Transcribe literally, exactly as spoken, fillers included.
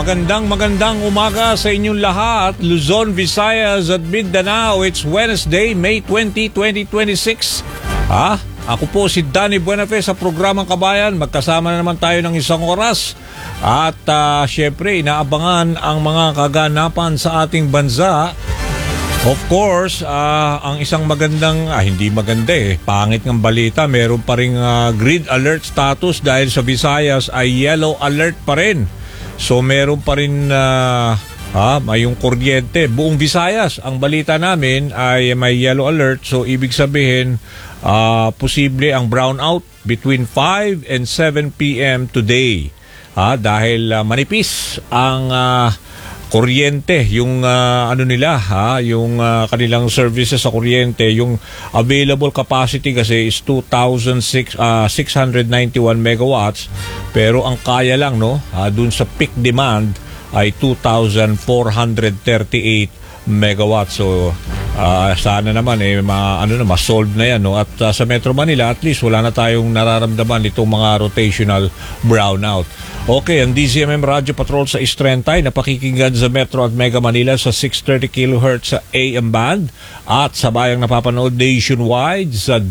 magandang magandang umaga sa inyong lahat. Luzon, Visayas at Mindanao. It's Wednesday, May twentieth, twenty twenty-six. Ha? Ako po si Danny Buenafe sa programang Kabayan. Magkasama na naman tayo ng isang oras. At uh, syempre, inaabangan ang mga kaganapan sa ating bansa. Of course, uh, ang isang magandang, ah, hindi maganda eh, pangit ng balita, meron pa rin uh, grid alert status dahil sa Visayas ay yellow alert pa rin. So meron pa rin uh, ah, may yung kuryente. Buong Visayas, ang balita namin ay may yellow alert. So ibig sabihin, uh, posible ang brownout between five and seven p m today. Ah, dahil uh, manipis ang uh, kuryente, yung uh, ano nila, ha, yung uh, kanilang services sa kuryente, yung available capacity kasi is two thousand six hundred ninety-one megawatts, pero ang kaya lang, no, uh, dun sa peak demand ay two thousand four hundred thirty-eight megawatts. So uh, sana naman eh ma, ano na, ma-solve na yan, no? At uh, sa Metro Manila at least wala na tayong nararamdaman itong mga rotational brownout. Okay, ang D Z M M Radio Patrol sa East Trentay napakikinggan sa Metro at Mega Manila sa six thirty kilohertz sa A M band at sa bayang napapanood nationwide sa